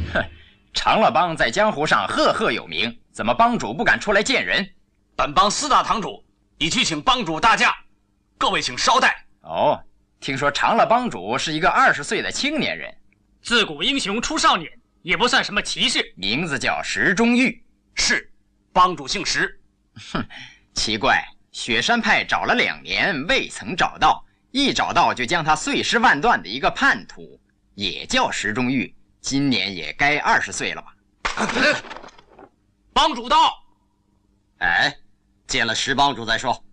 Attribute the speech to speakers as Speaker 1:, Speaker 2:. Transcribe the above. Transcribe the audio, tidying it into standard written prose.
Speaker 1: 哼，长乐帮在江湖上赫赫有名，怎么帮主不敢出来见人？
Speaker 2: 本帮4大堂主已去请帮主大驾，各位请稍待。
Speaker 1: 哦，听说长乐帮主是一个20岁的青年人，
Speaker 3: 自古英雄出少年，也不算什么奇事。
Speaker 1: 名字叫石中玉。
Speaker 2: 是，帮主姓石。
Speaker 1: 哼，奇怪，雪山派找了2年未曾找到，一找到就将他碎尸万段的一个叛徒，也叫石中玉，今年也该20岁了吧？
Speaker 2: 帮主到。
Speaker 4: 哎，见了石帮主再说。